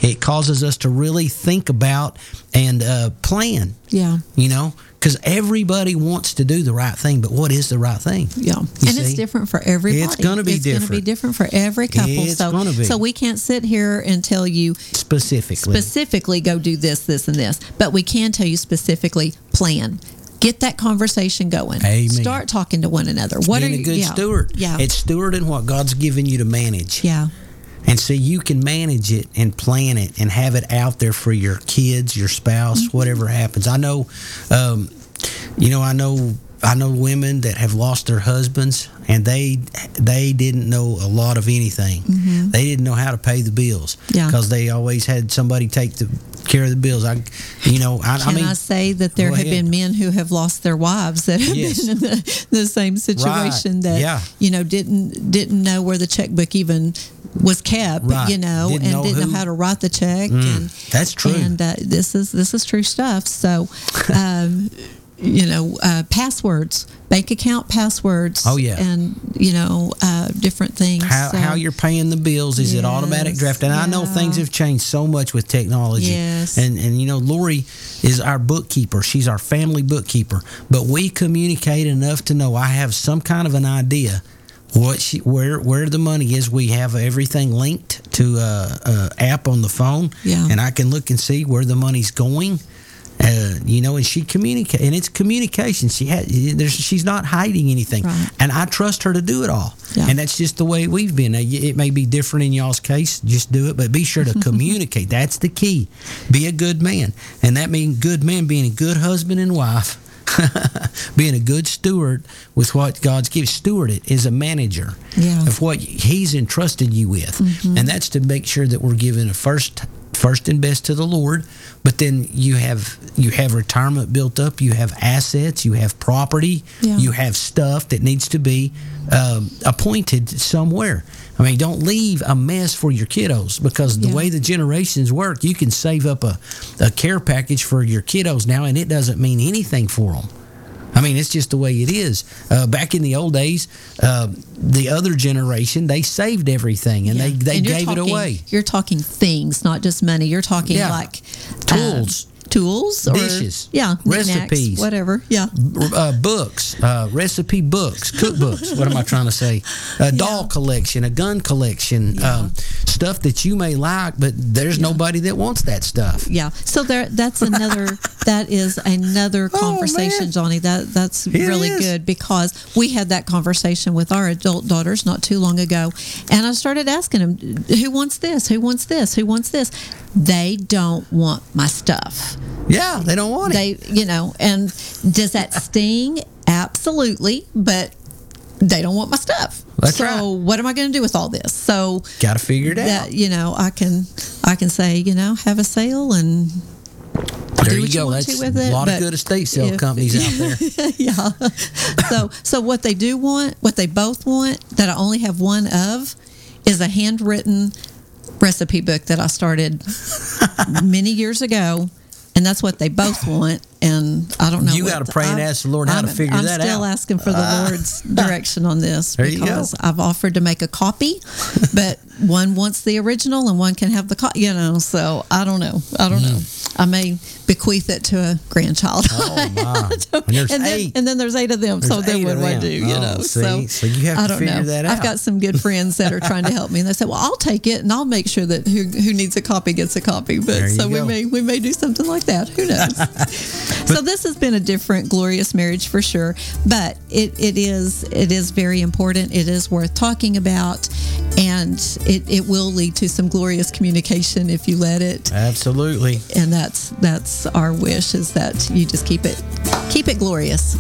It causes us to really think about and plan. Yeah. Because everybody wants to do the right thing, but what is the right thing? Yeah, it's different for everybody. It's going to be different. It's going to be different for every couple. It's going to be. So we can't sit here and tell you specifically go do this, this, and this, but we can tell you specifically plan. Get that conversation going. Amen. Start talking to one another. What Being are you? a good steward. Yeah. It's stewarding what God's given you to manage. Yeah. And so you can manage it and plan it and have it out there for your kids, your spouse, whatever happens. I know, I know women that have lost their husbands, and they didn't know a lot of anything. Mm-hmm. They didn't know how to pay the bills because they always had somebody take care of the bills. I say that there have been men who have lost their wives that have been in the same situation that didn't know where the checkbook even was kept, didn't know how to write the check. And that's true. And this is true stuff. So, passwords, bank account passwords. Oh yeah, and different things. How you're paying the bills? Is it automatic draft? And I know things have changed so much with technology. Yes. And Lori is our bookkeeper. She's our family bookkeeper. But we communicate enough to know I have some kind of an idea where the money is. We have everything linked to a app on the phone, and I can look and see where the money's going. And she communicates, and it's communication. She's not hiding anything, and I trust her to do it all. And that's just the way we've been. It may be different in y'all's case. Just do it, but be sure to communicate. That's the key. Be a good man, and that means good man being a good husband and wife. Being a good steward with what God's given. Steward it is a manager of what He's entrusted you with, and that's to make sure that we're giving a first and best to the Lord. But then you have retirement built up. You have assets. You have property. You have stuff that needs to be appointed somewhere. I mean, don't leave a mess for your kiddos, because the way the generations work, you can save up a care package for your kiddos now, and it doesn't mean anything for them. I mean, it's just the way it is. Back in the old days, the other generation, they saved everything, and they gave it away. You're talking things, not just money. You're talking like tools, or dishes, recipes, whatever, books, recipe books, cookbooks. What am I trying to say? A doll collection, a gun collection, stuff that you may like, but there's nobody that wants that stuff. Yeah. So that is another conversation, Johnny. That's really good, because we had that conversation with our adult daughters not too long ago, and I started asking them, who wants this? Who wants this? Who wants this? They don't want my stuff. Yeah, they don't want it. And does that sting? Absolutely, but they don't want my stuff. That's right. So what am I going to do with all this? So got to figure it out. I can say, have a sale and there you go. That's a lot of good estate sale companies out there. Yeah. So what they do want, what they both want, that I only have one of, is a handwritten recipe book that I started many years ago, and that's what they both want. And I don't know. You got to pray and ask the Lord how to figure that out. I'm still asking for the Lord's direction on this, because I've offered to make a copy, but one wants the original and one can have the copy. So I don't know. I may bequeath it to a grandchild. Oh my! And there's eight. And then there's 8 of them. So then what do I do? So you have to figure that out. I've got some good friends that are trying to help me, and they said, "Well, I'll take it, and I'll make sure that who needs a copy gets a copy." But we may do something like that. Who knows? So this has been a different, glorious marriage for sure. But it is very important. It is worth talking about, and it will lead to some glorious communication if you let it. Absolutely. And that's our wish, is that you just keep it glorious.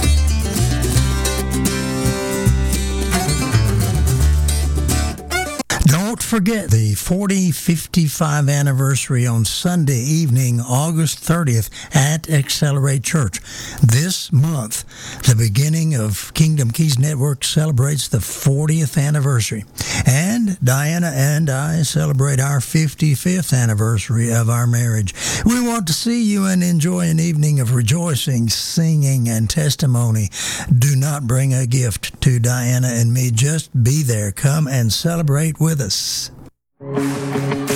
Don't forget the 40-55 anniversary on Sunday evening, August 30th at Accelerate Church. This month, the beginning of Kingdom Keys Network celebrates the 40th anniversary. And Diana and I celebrate our 55th anniversary of our marriage. We want to see you and enjoy an evening of rejoicing, singing, and testimony. Do not bring a gift to Diana and me. Just be there. Come and celebrate with us.